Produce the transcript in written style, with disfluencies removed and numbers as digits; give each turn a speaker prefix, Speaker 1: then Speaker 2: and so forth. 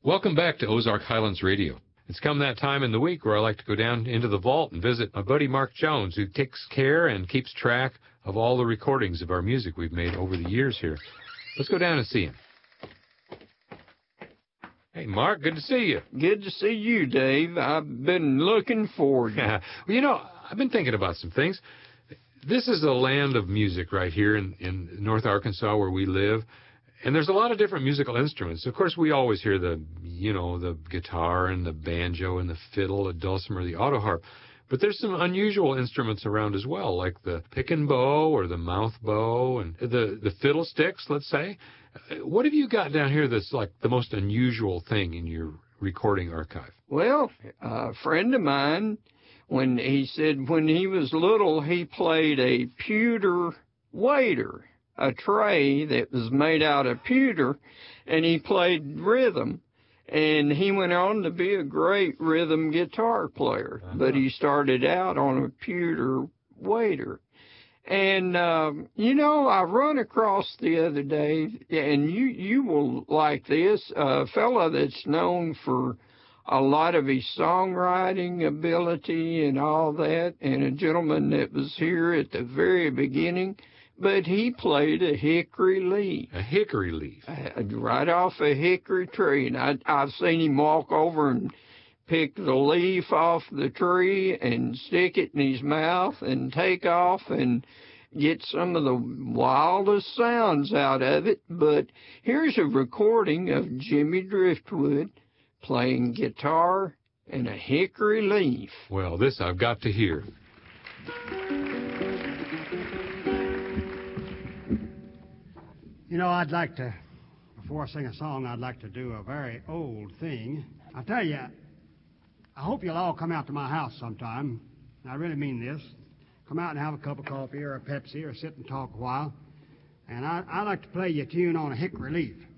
Speaker 1: Welcome back to Ozark Highlands Radio. It's come that time in the week where I like to go down into the vault and visit my buddy Mark Jones, who takes care and keeps track of all the recordings of our music we've made over the years here. Let's go down and see him. Hey, Mark, good to see you.
Speaker 2: Good to see you, Dave. I've been looking forward to it.
Speaker 1: Well, you know, I've been thinking about some things. This is a land of music right here in North Arkansas where we live. And there's a lot of different musical instruments. Of course, we always hear the guitar and the banjo and the fiddle, the dulcimer, the auto harp. But there's some unusual instruments around as well, like the pick and bow or the mouth bow and the fiddlesticks, let's say. What have you got down here that's like the most unusual thing in your recording archive?
Speaker 2: Well, a friend of mine, when he was little, he played a pewter waiter, a tray that was made out of pewter, and he played rhythm. And he went on to be a great rhythm guitar player, but he started out on a pewter waiter. And, I run across the other day, and you will like this, a fellow that's known for a lot of his songwriting ability and all that, and a gentleman that was here at the very beginning, but he played a hickory leaf.
Speaker 1: A hickory leaf?
Speaker 2: Right off a hickory tree. And I've seen him walk over and pick the leaf off the tree and stick it in his mouth and take off and get some of the wildest sounds out of it. But here's a recording of Jimmy Driftwood playing guitar and a hickory leaf.
Speaker 1: Well, this I've got to hear.
Speaker 3: You know, I'd like to, before I sing a song, I'd like to do a very old thing. I tell you, I hope you'll all come out to my house sometime. I really mean this. Come out and have a cup of coffee or a Pepsi or sit and talk a while. And I'd like to play you a tune on a hickory leaf.